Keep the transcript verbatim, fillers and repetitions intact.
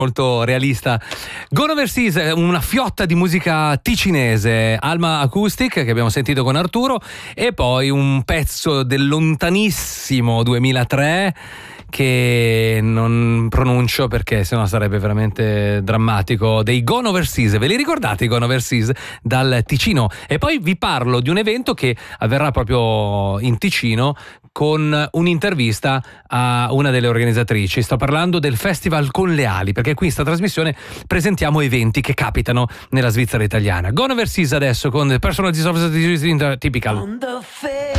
molto realista. Gone Overseas, una fiotta di musica ticinese, Alma Acoustic che abbiamo sentito con Arturo, e poi un pezzo del lontanissimo duemilatré che non pronuncio perché sennò sarebbe veramente drammatico, dei Gone Overseas. Ve li ricordate i Gone Overseas dal Ticino? E poi vi parlo di un evento che avverrà proprio in Ticino con un'intervista a una delle organizzatrici. Sto parlando del Festival con le ali, perché qui in sta trasmissione presentiamo eventi che capitano nella Svizzera italiana. Gone Overseas adesso con Personal Disorders Typical.